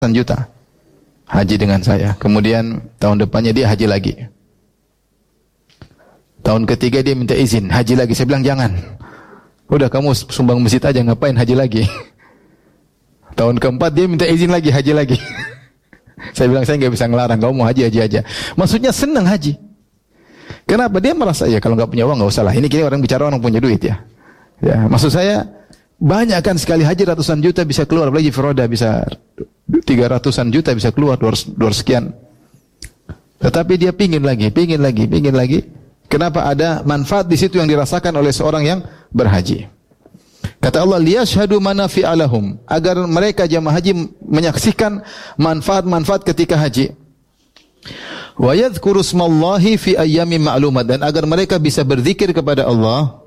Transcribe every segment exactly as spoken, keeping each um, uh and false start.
juta haji dengan saya. Kemudian tahun depannya dia haji lagi. Tahun ketiga dia minta izin haji lagi. Saya bilang jangan. Udah kamu sumbang masjid aja, ngapain haji lagi? Tahun keempat dia minta izin lagi haji lagi. Saya bilang saya nggak bisa ngelarang, kamu mau haji haji aja. Maksudnya senang haji. Kenapa? Dia merasa ya kalau nggak punya uang nggak usah lah. Ini kini orang bicara orang punya duit ya. Ya maksud saya banyak kan sekali haji ratusan juta bisa keluar, apalagi Firoda bisa tiga ratusan juta bisa keluar, dua ratus sekian. Tetapi dia pingin lagi, pingin lagi, pingin lagi. Kenapa? Ada manfaat di situ yang dirasakan oleh seorang yang berhaji. Kata Allah, liyashhadu manafi'a lahum, agar mereka jamaah haji menyaksikan manfaat-manfaat ketika haji. Wa yadhkuru smallahi fi ayyamin ma'lumat, dan agar mereka bisa berzikir kepada Allah.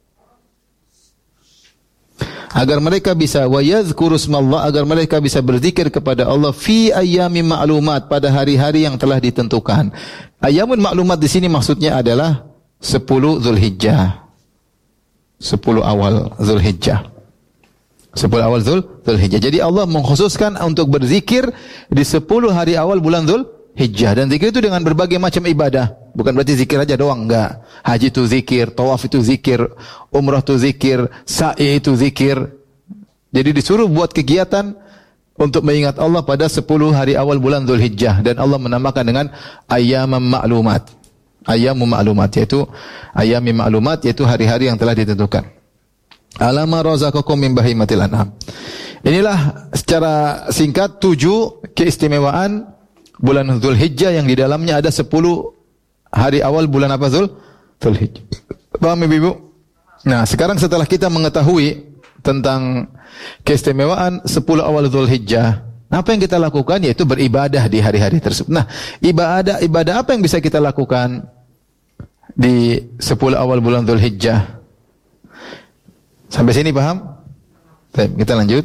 Agar mereka bisa wa yadhkuru smallah, agar mereka bisa berzikir kepada Allah fi ayyamin ma'lumat, pada hari-hari yang telah ditentukan. Ayyamun ma'lumat di sini maksudnya adalah sepuluh Zulhijjah. sepuluh awal Zulhijjah. sepuluh awal Zul Zulhijjah. Jadi Allah mengkhususkan untuk berzikir di sepuluh hari awal bulan Zulhijjah, dan zikir itu dengan berbagai macam ibadah. Bukan berarti zikir aja doang, enggak. Haji itu zikir, tawaf itu zikir, umrah itu zikir, sa'i itu zikir. Jadi disuruh buat kegiatan untuk mengingat Allah pada sepuluh hari awal bulan Zulhijjah, dan Allah menamakan dengan ayyamam ma'lumat. Ayyamum ma'lumat, yaitu ayyamim ma'lumat, yaitu hari-hari yang telah ditentukan. Alama razaqakum min bahimatil an'am. Inilah secara singkat tujuh keistimewaan bulan Zulhijjah yang di dalamnya ada sepuluh hari awal bulan apa Zul? Zulhijjah. Paham Ibu? Nah, sekarang setelah kita mengetahui tentang keistimewaan sepuluh awal Zulhijjah, apa yang kita lakukan? Yaitu beribadah di hari-hari tersebut. Nah, ibadah ibadah apa yang bisa kita lakukan di sepuluh awal bulan Zulhijjah? Sampai sini paham? Baik, kita lanjut.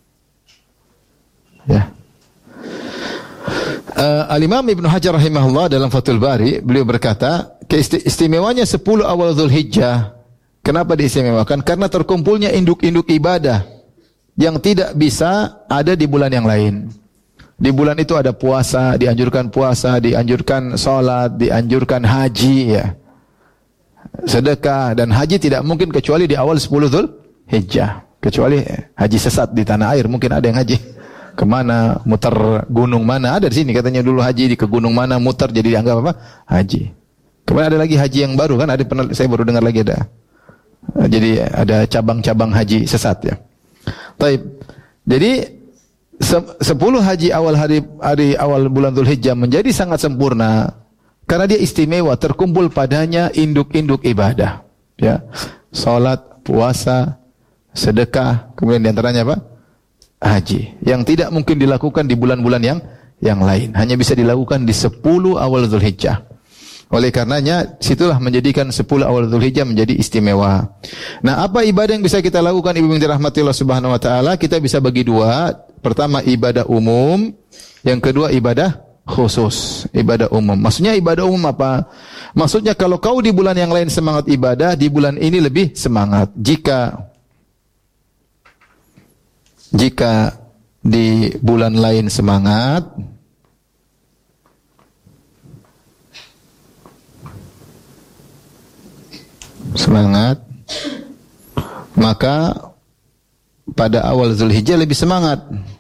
Ya. Uh, Al-Imam Ibnu Hajar rahimahullah dalam Fathul Bari, beliau berkata, keistimewanya sepuluh awal Zulhijjah. Kenapa diistimewakan? Karena terkumpulnya induk-induk ibadah yang tidak bisa ada di bulan yang lain. Di bulan itu ada puasa, dianjurkan puasa, dianjurkan salat, dianjurkan haji, ya. Sedekah, dan haji tidak mungkin kecuali di awal sepuluh Zulhijjah. Kecuali haji sesat di tanah air, mungkin ada yang haji kemana, muter gunung mana, ada di sini katanya dulu haji di ke gunung mana, muter jadi dianggap apa? Haji. Kemudian ada lagi haji yang baru kan, ada pernah saya baru dengar lagi ada. Jadi ada cabang-cabang haji sesat ya. Taib. Jadi sepuluh haji awal hari hari awal bulan Zulhijjah menjadi sangat sempurna karena dia istimewa, terkumpul padanya induk-induk ibadah, ya. Salat, puasa, sedekah, kemudian di antaranya apa? Haji. Yang tidak mungkin dilakukan di bulan-bulan yang yang lain, hanya bisa dilakukan di sepuluh awal Zulhijjah. Oleh karenanya, situlah menjadikan sepuluh awal Zulhijjah menjadi istimewa. Nah, apa ibadah yang bisa kita lakukan Ibu yang dirahmati Allah Subhanahu wa taala? Kita bisa bagi dua. Pertama ibadah umum, yang kedua ibadah khusus, ibadah umum. Maksudnya ibadah umum apa? Maksudnya kalau kau di bulan yang lain semangat ibadah, di bulan ini lebih semangat. Jika jika di bulan lain semangat, semangat, maka pada awal Zulhijjah lebih semangat.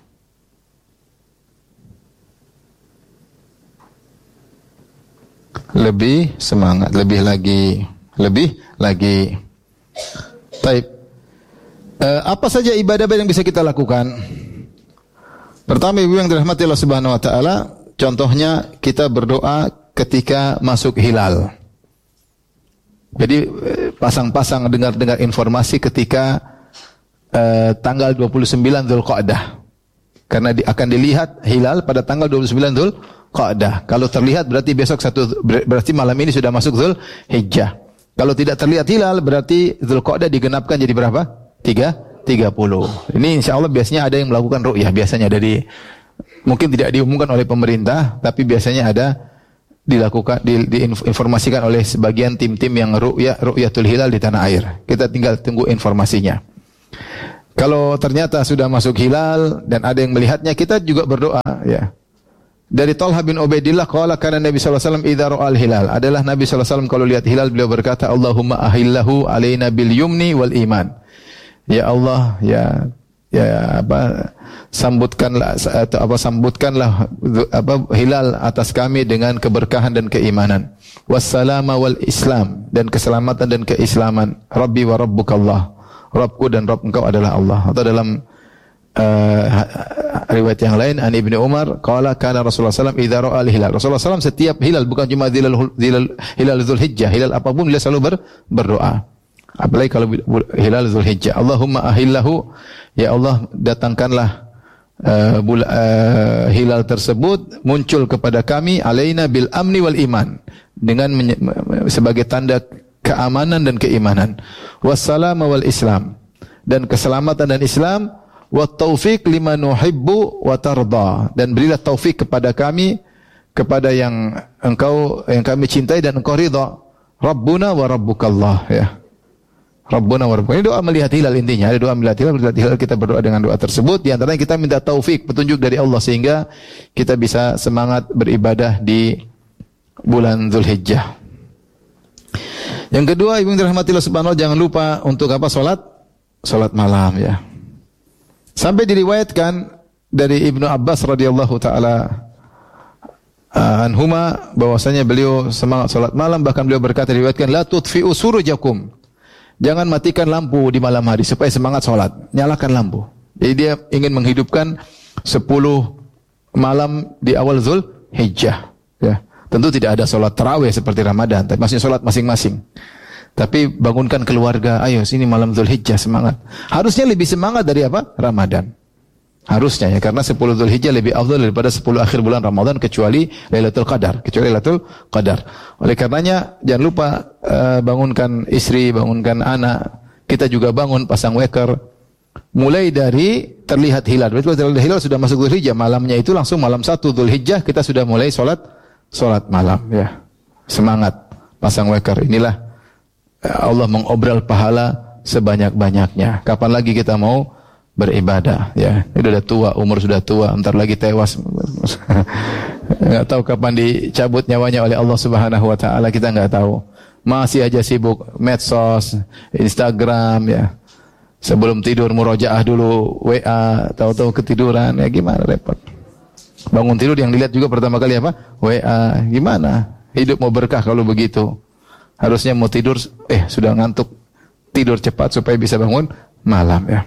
Lebih semangat, lebih lagi, lebih lagi. Baik. E, apa saja ibadah yang bisa kita lakukan? Pertama, Ibu yang dirahmati Allah Subhanahu wa taala, contohnya kita berdoa ketika masuk hilal. Jadi pasang-pasang dengar-dengar informasi ketika uh, tanggal dua puluh sembilan Dzulqa'dah. Karena di, akan dilihat hilal pada tanggal dua puluh sembilan Dzulqa'dah. Kalau terlihat berarti besok satu berarti malam ini sudah masuk Zulhijjah. Kalau tidak terlihat hilal berarti Dzulqa'dah digenapkan jadi berapa? tiga, tiga puluh. Ini insyaallah biasanya ada yang melakukan ru'yah, biasanya dari mungkin tidak diumumkan oleh pemerintah, tapi biasanya ada dilakukan di, diinformasikan oleh sebagian tim-tim yang ru'yah ru'yatul hilal di tanah air. Kita tinggal tunggu informasinya. Kalau ternyata sudah masuk hilal dan ada yang melihatnya, kita juga berdoa, ya. Dari Talha bin Ubaidillah qala kana Nabi sallallahu alaihi wasallam idza ra'al hilal. Adalah Nabi sallallahu alaihi wasallam kalau lihat hilal beliau berkata, Allahumma ahillahu alaina bil yumni wal iman. Ya Allah, ya ya apa sambutkanlah atau apa sambutkanlah apa hilal atas kami dengan keberkahan dan keimanan. Wassalama wal Islam, dan keselamatan dan keislaman. Rabbi wa rabbukallah. Rabbku dan Rabb engkau adalah Allah. Atau dalam uh, riwayat yang lain an Ibnu Umar qala kana Rasulullah sallallahu alaihi wasallam idza ra'a al-hilal. Rasulullah sallallahu alaihi wasallam setiap hilal, bukan cuma hilal hilal hilal Dzulhijjah, hilal apapun beliau selalu ber, berdoa. Apalagi kalau hilal Dzulhijjah. Allahumma ahillahu, ya Allah datangkanlah uh, bula, uh, hilal tersebut muncul kepada kami alaina bil amni wal iman, dengan menye, sebagai tanda keamanan dan keimanan. Wassalam wal Islam, dan keselamatan dan Islam. Wa taufiq lima nuhibbu wa tarda, dan berilah taufik kepada kami kepada yang engkau yang kami cintai dan engkau ridha. Rabbuna wa rabbukallah, ya. Rabbuna wa rabbukallah. Ini doa melihat hilal intinya. Ada doa melihat hilal, melihat hilal kita berdoa dengan doa tersebut. Di antaranya kita minta taufik, petunjuk dari Allah sehingga kita bisa semangat beribadah di bulan Dzulhijjah. Yang kedua, ibu yang dirahmati Allah Subhanahu wa taala, jangan lupa untuk apa? Salat salat malam, ya. Sampai diriwayatkan dari Ibnu Abbas radhiyallahu taala anhuma bahwasanya beliau semangat salat malam, bahkan beliau berkata, diriwayatkan la tudfi'u surujakum. Jangan matikan lampu di malam hari supaya semangat salat. Nyalakan lampu. Jadi dia ingin menghidupkan sepuluh malam di awal Dzulhijjah, ya. Tentu tidak ada salat tarawih seperti Ramadan, tapi masih salat masing-masing. Tapi bangunkan keluarga, ayo sini malam Dzulhijjah semangat. Harusnya lebih semangat dari apa? Ramadan. Harusnya, ya, karena sepuluh Dzulhijjah lebih afdal daripada sepuluh akhir bulan Ramadan, kecuali Lailatul Qadar, kecuali Lailatul Qadar. Oleh karenanya jangan lupa uh, bangunkan istri, bangunkan anak. Kita juga bangun, pasang weker. Mulai dari terlihat hilal. Berarti kalau terlihat hilal sudah masuk Dzulhijjah, malamnya itu langsung malam satu Dzulhijjah kita sudah mulai salat salat malam, ya. Semangat, pasang weker. Inilah Allah mengobral pahala sebanyak-banyaknya. Kapan lagi kita mau beribadah, ya? Ini sudah tua, umur sudah tua, entar lagi tewas. Enggak tahu kapan dicabut nyawanya oleh Allah Subhanahu wa taala, kita enggak tahu. Masih aja sibuk medsos, Instagram, ya. Sebelum tidur murojaah dulu, W A, tahu-tahu ketiduran, ya gimana, repot. Bangun tidur yang dilihat juga pertama kali apa? W A. Gimana? Hidup mau berkah kalau begitu. Harusnya mau tidur, eh sudah ngantuk, tidur cepat supaya bisa bangun malam, ya.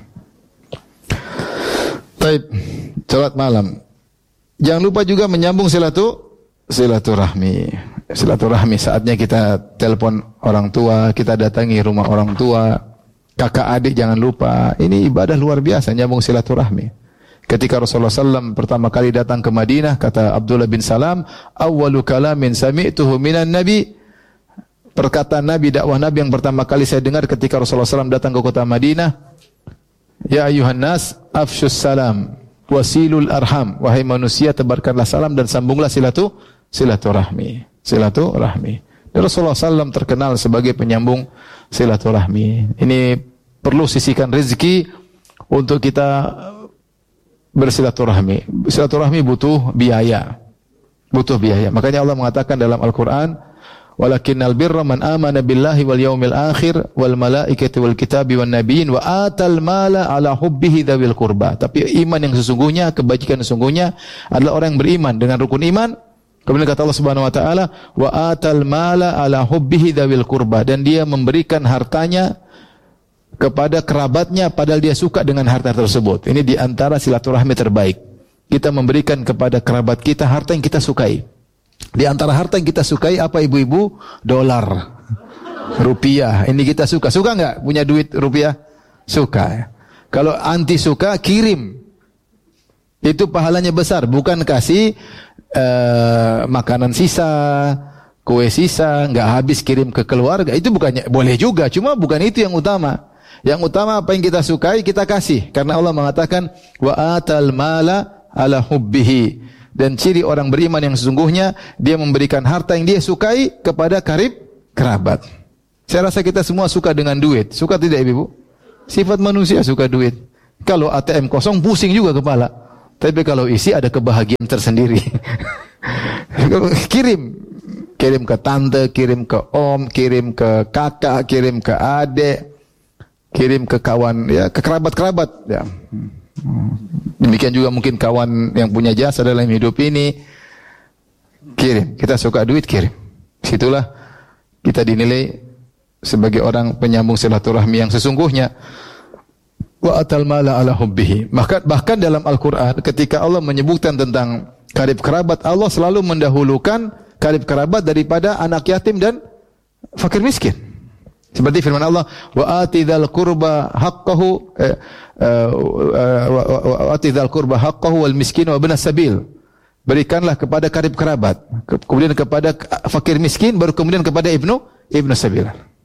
Baik, salat malam. Jangan lupa juga menyambung silatu, silaturahmi. Silaturahmi, saatnya kita telepon orang tua, kita datangi rumah orang tua, kakak adik jangan lupa. Ini ibadah luar biasa, nyambung silaturahmi. Ketika Rasulullah sallallahu alaihi wasallam pertama kali datang ke Madinah, kata Abdullah bin Salam, awwalu kalamin sami'tuhu minan nabi. Perkataan Nabi, dakwah Nabi yang pertama kali saya dengar ketika Rasulullah sallallahu alaihi wasallam datang ke kota Madinah, ya ayuhan nas, afshus salam, wasilul arham. Wahai manusia, tebarkanlah salam dan sambunglah silatu, silaturahmi. Silaturahmi. Dan Rasulullah sallallahu alaihi wasallam terkenal sebagai penyambung silaturahmi. Ini perlu sisihkan rezeki untuk kita bersilaturahmi. Silaturahmi butuh biaya. Butuh biaya. Makanya Allah mengatakan dalam Al-Quran, walakinnal birra man amana billahi wal yaumil akhir wal malaikati wal kitabi wan nabiyyin wa atal mala ala hubbihi dzawil qurba. Tapi iman yang sesungguhnya, kebajikan yang sesungguhnya adalah orang yang beriman dengan rukun iman. Kemudian kata Allah Subhanahu wa taala, wa atal mala ala hubbihi dzawil qurba, dan dia memberikan hartanya kepada kerabatnya padahal dia suka dengan harta tersebut. Ini di antara silaturahmi terbaik. Kita memberikan kepada kerabat kita harta yang kita sukai. Di antara harta yang kita sukai apa, ibu-ibu? Dolar, rupiah. Ini kita suka. Suka enggak punya duit rupiah? Suka. Kalau anti suka, kirim. Itu pahalanya besar. Bukan kasih uh, makanan sisa, kue sisa, enggak habis kirim ke keluarga. Itu bukannya, boleh juga. Cuma bukan itu yang utama. Yang utama apa yang kita sukai, kita kasih. Karena Allah mengatakan, wa atal mala ala hubbihi. Dan ciri orang beriman yang sesungguhnya, dia memberikan harta yang dia sukai kepada karib kerabat. Saya rasa kita semua suka dengan duit. Suka tidak, ibu? Sifat manusia suka duit. Kalau A T M kosong pusing juga kepala. Tapi kalau isi ada kebahagiaan tersendiri. Kirim, kirim ke tante, kirim ke om, kirim ke kakak, kirim ke adik, kirim ke kawan, ya ke kerabat-kerabat. Ya. Demikian juga mungkin kawan yang punya jasa dalam hidup ini. Kirim, kita suka duit kirim. Situlah kita dinilai sebagai orang penyambung silaturahmi yang sesungguhnya. Wa atal mala ala hubbihi. Bahkan, bahkan dalam Al-Quran ketika Allah menyebutkan tentang karib kerabat, Allah selalu mendahulukan karib kerabat daripada anak yatim dan fakir miskin. Seperti firman Allah, wa atidzal qurba haqqahu eh, uh, wa atidzal qurba haqqahu wal miskin wa ibnas sabil. Berikanlah kepada karib kerabat, kemudian kepada fakir miskin, baru kemudian kepada ibnu ibnu sabil.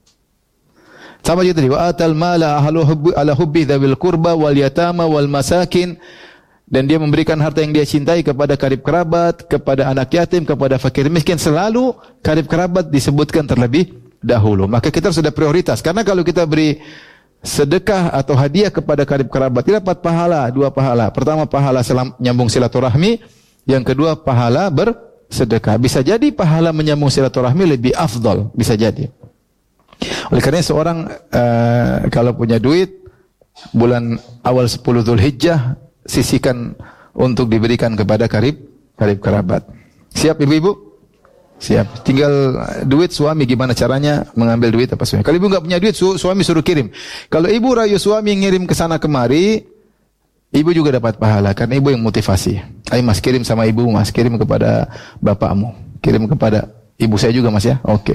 Sama juga tadi, wa atal mala ala hubbi dzawil qurba wal yatama wal masakin, dan dia memberikan harta yang dia cintai kepada karib kerabat, kepada anak yatim, kepada fakir miskin. Selalu karib kerabat disebutkan terlebih dahulu. Maka kita sudah prioritas, karena kalau kita beri sedekah atau hadiah kepada karib kerabat, kita dapat pahala, dua pahala. Pertama pahala selam, nyambung silaturahmi, yang kedua pahala bersedekah. Bisa jadi pahala menyambung silaturahmi lebih afdal, bisa jadi. Oleh karena seorang uh, kalau punya duit bulan awal sepuluh Dzulhijjah sisihkan untuk diberikan kepada karib karib kerabat. Siap ibu-ibu? Siap. Tinggal duit suami gimana caranya mengambil duit apa suami. Kalau ibu enggak punya duit su suami suruh kirim. Kalau ibu rayu suami ngirim ke sana kemari, ibu juga dapat pahala karena ibu yang motivasi. Ayo mas kirim sama ibu, mas kirim kepada bapakmu, kirim kepada ibu saya juga mas ya. Oke. Okay.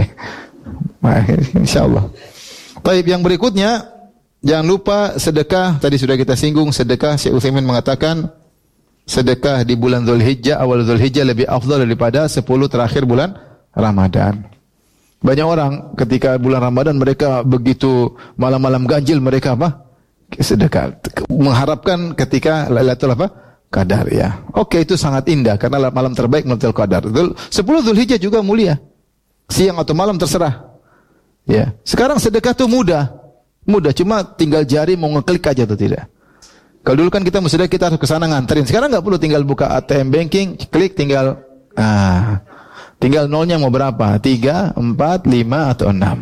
Insyaallah. Baik, yang berikutnya jangan lupa sedekah. Tadi sudah kita singgung sedekah. Syekh Utsaimin mengatakan sedekah di bulan Dzulhijjah, awal Dzulhijjah lebih afdal daripada sepuluh terakhir bulan Ramadan. Banyak orang ketika bulan Ramadan mereka begitu malam-malam ganjil mereka apa? Sedekah. Mengharapkan ketika Lailatul apa? Qadar ya. Oke, itu sangat indah karena malam terbaik Lailatul Qadar. sepuluh Dzulhijjah juga mulia. Siang atau malam terserah. Ya. Sekarang sedekah itu mudah. Mudah, cuma tinggal jari mau ngeklik aja atau tidak. Kalau dulu kan kita mesti kita harus ke sana nganterin. Sekarang enggak perlu, tinggal buka A T M banking, klik tinggal ah tinggal nolnya mau berapa? tiga, empat, lima atau enam.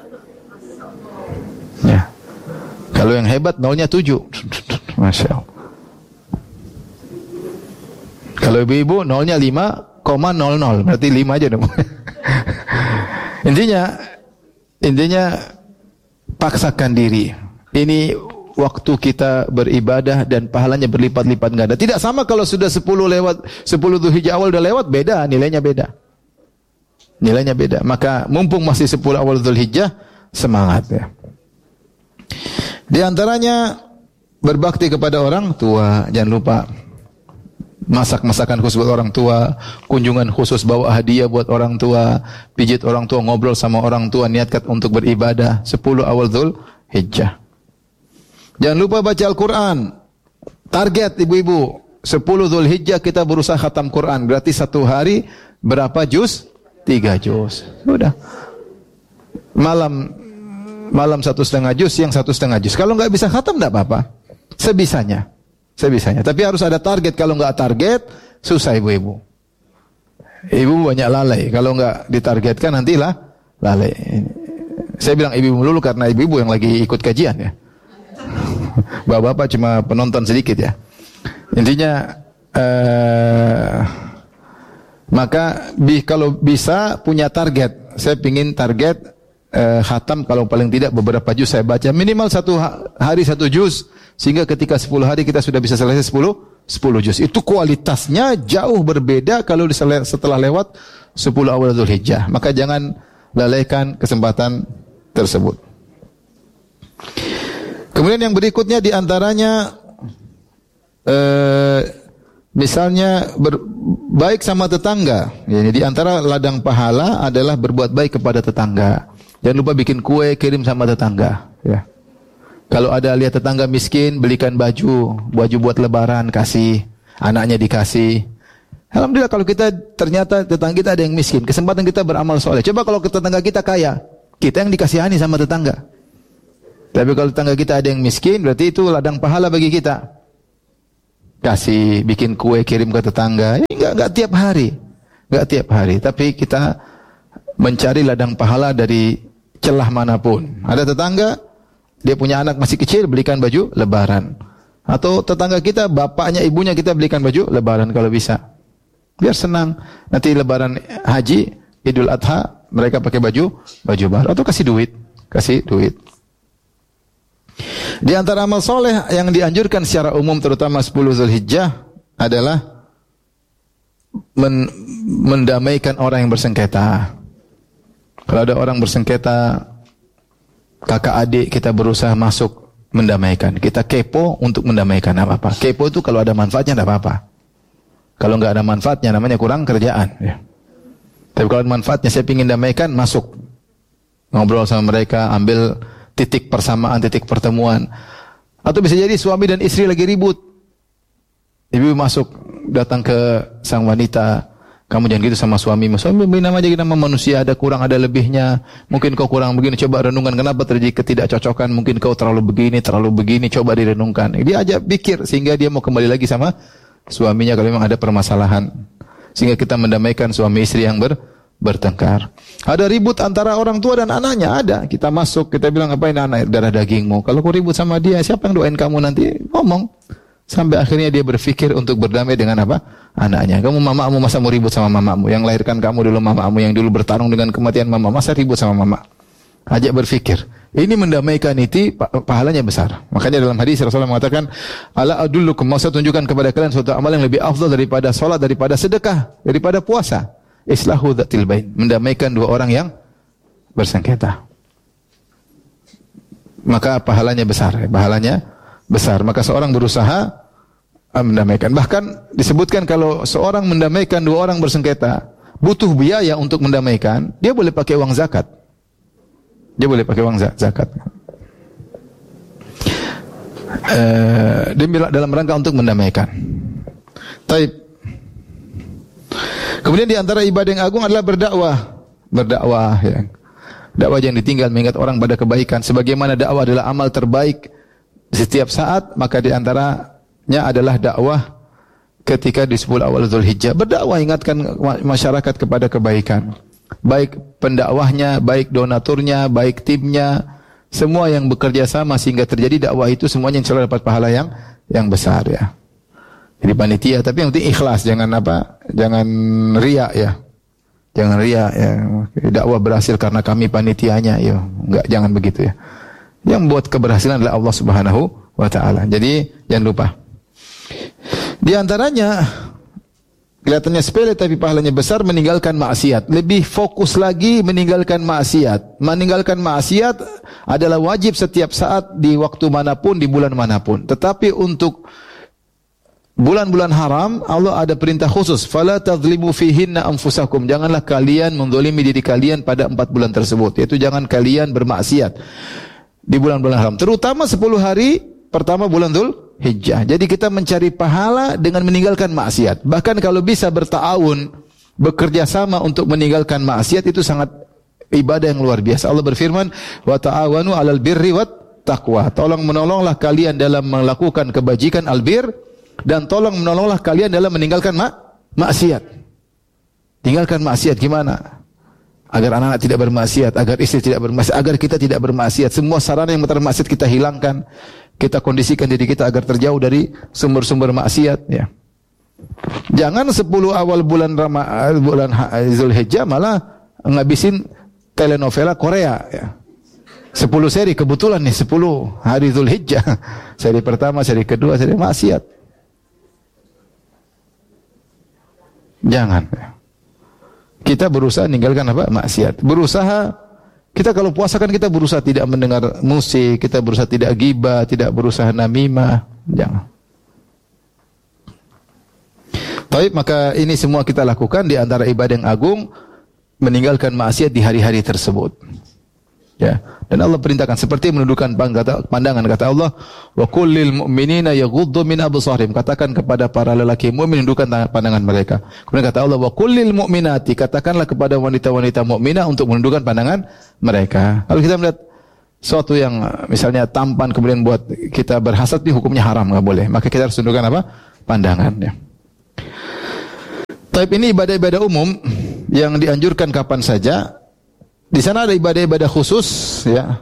Ya. Kalau yang hebat nolnya tujuh. Masya Allah. Kalau ibu-ibu nolnya lima koma nol nol, berarti lima aja dong. Intinya intinya paksakan diri. Ini waktu kita beribadah dan pahalanya berlipat-lipat enggak ada. Tidak sama kalau sudah sepuluh lewat, sepuluh Dzulhijjah awal udah lewat, beda, nilainya beda. Nilainya beda. Maka mumpung masih sepuluh awal Dzulhijjah, semangat ya. Di antaranya berbakti kepada orang tua, jangan lupa. Masak-masakan khusus buat orang tua, kunjungan khusus bawa hadiah buat orang tua, pijit orang tua, ngobrol sama orang tua, niatkan untuk beribadah sepuluh awal Dzulhijjah. Jangan lupa baca Al-Quran. Target ibu-ibu, sepuluh Dzulhijjah kita berusaha khatam Quran. Berarti satu hari berapa juz? Tiga juz. Sudah. Malam malam satu setengah juz, siang satu setengah juz. Kalau nggak bisa khatam nggak apa-apa. Sebisanya. Sebisanya. Tapi harus ada target. Kalau nggak target, susah ibu-ibu. Ibu banyak lalai. Kalau nggak ditargetkan nantilah lalai. Saya bilang ibu-ibu dulu karena ibu-ibu yang lagi ikut kajian ya. Bapak-bapak cuma penonton sedikit ya. Intinya uh, maka bi, kalau bisa punya target. Saya pingin target uh, khatam kalau paling tidak beberapa juz saya baca. Minimal satu hari satu juz. Sehingga ketika sepuluh hari kita sudah bisa selesai sepuluh juz. Itu kualitasnya jauh berbeda kalau setelah lewat sepuluh awal Dzulhijjah. Maka jangan lalaikan kesempatan tersebut. Kemudian yang berikutnya di antaranya eh, misalnya ber, baik sama tetangga. Jadi di antara ladang pahala adalah berbuat baik kepada tetangga. Jangan lupa bikin kue kirim sama tetangga. Ya. Kalau ada lihat tetangga miskin, belikan baju, baju buat lebaran, kasih, anaknya dikasih. Alhamdulillah kalau kita ternyata tetangga kita ada yang miskin, kesempatan kita beramal soleh. Coba kalau tetangga kita kaya, kita yang dikasihani sama tetangga. Tapi kalau tetangga kita ada yang miskin, berarti itu ladang pahala bagi kita. Kasih, bikin kue, kirim ke tetangga. Ya, enggak, enggak tiap hari. Enggak tiap hari. Tapi kita mencari ladang pahala dari celah manapun. Ada tetangga, dia punya anak masih kecil, belikan baju lebaran. Atau tetangga kita, bapaknya, ibunya kita belikan baju lebaran kalau bisa. Biar senang. Nanti lebaran haji, Idul Adha, mereka pakai baju, baju baru. Atau kasih duit. Kasih duit. Di antara amal soleh yang dianjurkan secara umum terutama sepuluh Zulhijjah adalah men mendamaikan orang yang bersengketa. Kalau ada orang bersengketa, kakak adik, kita berusaha masuk mendamaikan. Kita kepo untuk mendamaikan, apa apa. Kepo itu kalau ada manfaatnya tidak apa-apa. Kalau nggak ada manfaatnya namanya kurang kerjaan. Ya. Tapi kalau ada manfaatnya, saya ingin damaikan, masuk ngobrol sama mereka, ambil titik persamaan, titik pertemuan. Atau bisa jadi suami dan istri lagi ribut. Ibu masuk, datang ke sang wanita, kamu jangan gitu sama suami. Suami beri nama aja nama manusia, ada kurang, ada lebihnya. Mungkin kau kurang begini, coba renungkan kenapa terjadi ketidakcocokan. Mungkin kau terlalu begini, terlalu begini, coba direnungkan. Dia ajak pikir sehingga dia mau kembali lagi sama suaminya kalau memang ada permasalahan. Sehingga kita mendamaikan suami istri yang ber bertengkar. Ada ribut antara orang tua dan anaknya, ada. Kita masuk, kita bilang, apa ini anak darah dagingmu? Kalau kau ribut sama dia, siapa yang doain kamu nanti? Ngomong. Sampai akhirnya dia berpikir untuk berdamai dengan apa? Anaknya. Kamu mamamu, masa mau ribut sama mamamu? Yang lahirkan kamu dulu mamamu, yang dulu bertarung dengan kematian mama, masa ribut sama mama? Ajak berpikir. Ini mendamaikan itu pahalanya besar. Makanya dalam hadis Rasulullah mengatakan, ala adullukum, mau saya tunjukkan kepada kalian suatu amal yang lebih afdal daripada salat, daripada sedekah, daripada puasa. Islahu dzatil bain, mendamaikan dua orang yang bersengketa. Maka pahalanya besar, pahalanya besar. Maka seorang berusaha mendamaikan. Bahkan disebutkan kalau seorang mendamaikan dua orang bersengketa, butuh biaya untuk mendamaikan, dia boleh pakai uang zakat. Dia boleh pakai uang zakat. Uh, dia dalam rangka untuk mendamaikan. Taib. Kemudian di antara ibadah yang agung adalah berdakwah. Berdakwah ya. Dakwah yang ditinggal mengingat orang pada kebaikan. Sebagaimana dakwah adalah amal terbaik setiap saat, maka di antaranya adalah dakwah ketika di sepuluh awal Zulhijjah. Berdakwah, ingatkan masyarakat kepada kebaikan. Baik pendakwahnya, baik donaturnya, baik timnya, semua yang bekerja sama sehingga terjadi dakwah itu semuanya insya Allah dapat pahala yang yang besar ya. Jadi panitia, tapi yang penting ikhlas, jangan apa, jangan riya ya, jangan riya ya. Dakwah berhasil karena kami panitianya, ya, enggak, jangan begitu ya. Yang membuat keberhasilan adalah Allah Subhanahu wa Ta'ala. Jadi jangan lupa. Di antaranya kelihatannya sepele tapi pahalanya besar, meninggalkan maksiat. Lebih fokus lagi meninggalkan maksiat. Meninggalkan maksiat adalah wajib setiap saat di waktu manapun, di bulan manapun. Tetapi untuk bulan-bulan haram, Allah ada perintah khusus. Fala tadzlimu fihinna anfusakum. Janganlah kalian menzalimi diri kalian pada empat bulan tersebut. Yaitu jangan kalian bermaksiat di bulan-bulan haram. Terutama sepuluh hari pertama bulan Dzulhijjah. Jadi kita mencari pahala dengan meninggalkan maksiat. Bahkan kalau bisa berta'awun, bekerja sama untuk meninggalkan maksiat, itu sangat ibadah yang luar biasa. Allah berfirman, wa ta'awanu 'alal birri wat taqwa. Tolong menolonglah kalian dalam melakukan kebajikan albir, dan tolong menolonglah kalian dalam meninggalkan mak maksiat. Tinggalkan maksiat gimana? Agar anak-anak tidak bermaksiat, agar istri tidak bermaksiat, agar kita tidak bermaksiat. Semua sarana yang bermaksiat kita hilangkan. Kita kondisikan diri kita agar terjauh dari sumber-sumber maksiat ya. Jangan sepuluh awal bulan Rama, bulan Zulhijjah malah ngabisin telenovela Korea ya. sepuluh seri, kebetulan nih sepuluh hari Zulhijjah. Seri pertama, seri kedua, seri maksiat. Jangan. Kita berusaha meninggalkan apa? Maksiat. Berusaha, kita kalau puasa kan kita berusaha tidak mendengar musik, kita berusaha tidak ghibah, tidak berusaha namimah. Jangan. Baik, maka ini semua kita lakukan di antara ibadah yang agung, meninggalkan maksiat di hari-hari tersebut. Ya, dan Allah perintahkan seperti menundukkan pandangan, kata Allah, wa kullil mu'minina yaghuddu min absarihim. Katakan kepada para lelaki mukmin menundukkan pandangan mereka. Kemudian kata Allah, wa kullil mu'minati, katakanlah kepada wanita-wanita mukminah untuk menundukkan pandangan mereka. Kalau kita melihat Suatu yang misalnya tampan kemudian buat kita berhasad, ini hukumnya haram, enggak boleh. Maka kita harus tundukkan apa? Pandangan, ya. Tapi ini ibadah-ibadah umum yang dianjurkan kapan saja. Di sana ada ibadah-ibadah khusus, ya.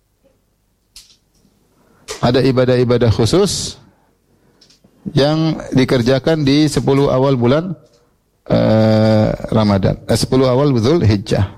Ada ibadah-ibadah khusus yang dikerjakan di sepuluh awal bulan uh, Ramadan, eh, sepuluh awal Dzul Hijjah.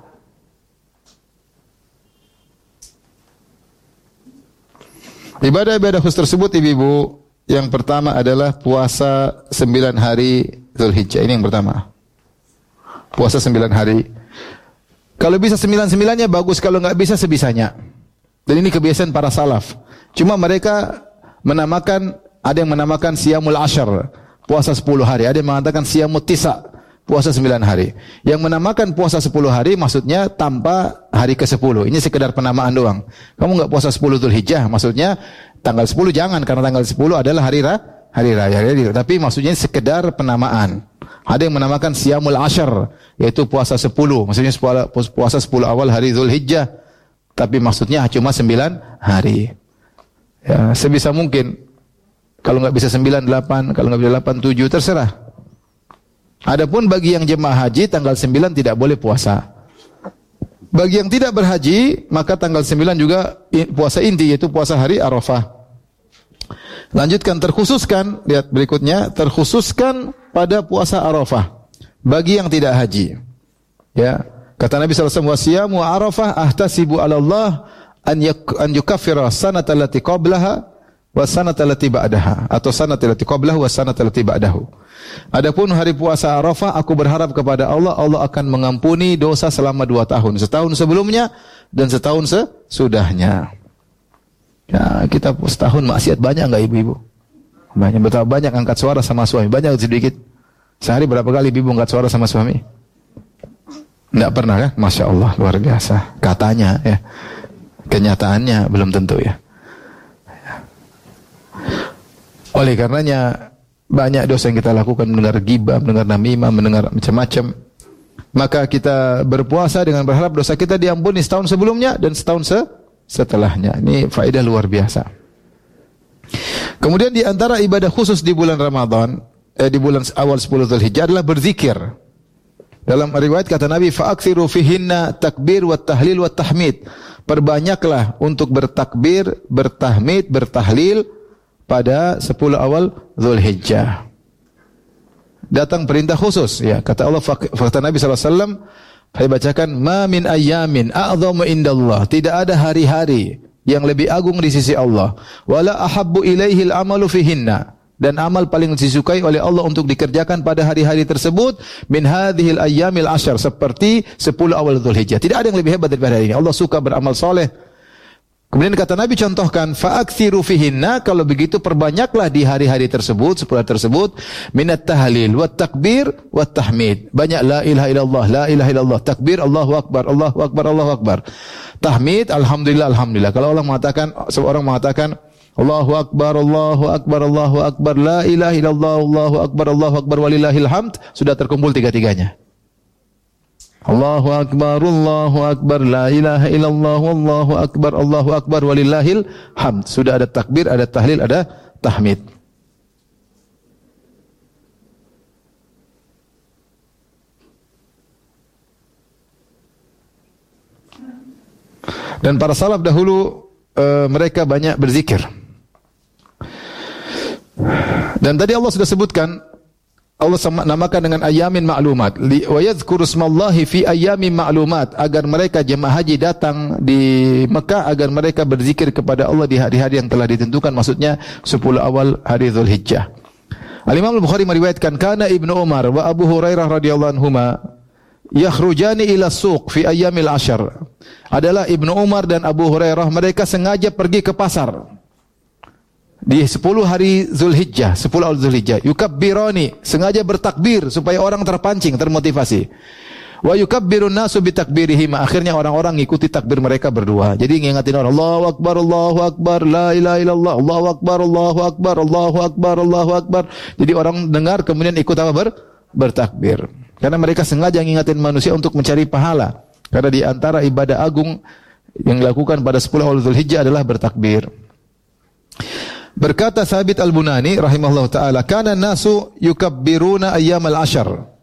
Ibadah-ibadah khusus tersebut, ibu-ibu, yang pertama adalah puasa sembilan hari Dzul Hijjah. Ini yang pertama. Puasa sembilan hari. Kalau bisa sembilan-sembilannya bagus, kalau nggak bisa sebisanya. Dan ini kebiasaan para salaf. Cuma mereka menamakan, ada yang menamakan Siyamul Ashar, puasa sepuluh hari. Ada yang mengatakan Siyamut Tisa, puasa sembilan hari. Yang menamakan puasa sepuluh hari maksudnya tanpa hari ke sepuluh. Ini sekedar penamaan doang. Kamu enggak puasa sepuluh Dzul Hijjah, maksudnya tanggal sepuluh jangan, karena tanggal sepuluh adalah hari ra, hari raya. Tapi maksudnya sekedar penamaan. Ada yang menamakan Siyamul Ashar, yaitu puasa sepuluh. Maksudnya puasa sepuluh awal hari Dzul Hijjah. Tapi maksudnya cuma sembilan hari. Ya, sebisa mungkin. Kalau enggak bisa sembilan, delapan, kalau enggak bisa delapan, tujuh, terserah. Adapun bagi yang jemaah haji, tanggal sembilan tidak boleh puasa. Bagi yang tidak berhaji, maka tanggal sembilan juga puasa inti, yaitu puasa hari Arafah. Lanjutkan, terkhususkan, lihat berikutnya, terkhususkan pada puasa Arafah. Bagi yang tidak haji. Ya, kata Nabi sallallahu alaihi wasallam, "Wasiyamu Arafah ahtasibu 'ala Allah an yukaffira sanata allati qablaha wa sanata allati ba'daha," atau sanata allati qablahu wa sanata allati ba'dahu. Adapun hari puasa Arafah, aku berharap kepada Allah, Allah akan mengampuni dosa selama dua tahun, setahun sebelumnya dan setahun sesudahnya. Ya, kita setahun maksiat banyak enggak ibu-ibu? Banyak, betapa banyak angkat suara sama suami, banyak atau sedikit? Sehari berapa kali ibu angkat suara sama suami? Enggak pernah kan? Masya Allah, luar biasa. Katanya ya. Kenyataannya belum tentu ya. Oleh karenanya banyak dosa yang kita lakukan, mendengar ghibah, mendengar namimah, mendengar macam-macam. Maka kita berpuasa dengan berharap dosa kita diampuni setahun sebelumnya dan setahun se setelahnya. Ini faedah luar biasa. Kemudian di antara ibadah khusus di bulan Ramadan, eh, di bulan awal sepuluh Dzul Hijjah adalah berzikir. Dalam riwayat kata Nabi, "Fa'aksiru fihinna takbir wa tahlil wa tahmid." Perbanyaklah untuk bertakbir, bertahmid, bertahlil pada sepuluh awal Dzul Hijjah. Datang perintah khusus, ya. Kata Allah, kata Nabi sallallahu alaihi wasallam, saya bacakan, "Ma min ayyamin a'dhamu indallah." Tidak ada hari-hari yang lebih agung di sisi Allah. Wala ahabbu ilaihil amalu fihinna. Dan amal paling disukai oleh Allah untuk dikerjakan pada hari-hari tersebut min hadhil ayyamil ashar, seperti sepuluh awal Dzul Hijjah. Tidak ada yang lebih hebat daripada hari ini. Allah suka beramal soleh. Kemudian kata Nabi contohkan, fa'aksiru fihinna, kalau begitu perbanyaklah di hari-hari tersebut, sepuluh tersebut, minat tahlil, wat takbir, wat tahmid. Banyak la ilaha illallah, la ilaha illallah, takbir, Allahu akbar, Allahu akbar, Allahu akbar. Tahmid, alhamdulillah, alhamdulillah. Kalau orang mengatakan, seorang mengatakan, Allahu akbar, Allahu akbar, Allahu akbar, la ilaha illallah, Allahu akbar, Allahu akbar, walillahil hamd, sudah terkumpul tiga-tiganya. Allahu akbar, Allahu akbar, la ilaha illallah, Allahu akbar, Allahu akbar, walillahil hamd. Sudah ada takbir, ada tahlil, ada tahmid. Dan para salaf dahulu uh, mereka banyak berzikir. Dan tadi Allah sudah sebutkan, Allah namakan dengan ayamin ma'lumat. Wa yadhkuru ismallahi fi ayamin ma'lumat, agar mereka jemaah haji datang di Mekah agar mereka berzikir kepada Allah di hari-hari yang telah ditentukan, maksudnya sepuluh awal hari Dzul Hijjah. Al-Imam Al-Bukhari meriwayatkan, kana Ibnu Umar wa Abu Hurairah radhiyallahu anhuma yakhrujani ila suq fi ayyamil ashar. Adalah Ibnu Umar dan Abu Hurairah, mereka sengaja pergi ke pasar di sepuluh hari Dzul Hijjah, sepuluh awal Dzul Hijjah. Yukabbirani, sengaja bertakbir supaya orang terpancing, termotivasi. Wa yukabbirun nasu bitakbirihim, akhirnya orang-orang ngikuti takbir mereka berdua. Jadi ngingetin orang, Allahu akbar, Allahu akbar, la ilaha illallah, Allahu akbar, Allahu akbar, Allahu akbar, Allahu akbar. Jadi orang dengar kemudian ikut apa? Ber, bertakbir. Karena mereka sengaja ngingetin manusia untuk mencari pahala. Karena di antara ibadah agung Yang dilakukan pada sepuluh awal Dzulhijjah adalah bertakbir. Berkata Thabit Al-Bunani rahimahullah taala, "Kana an-nasu yukabbiruna ayyamal ashar."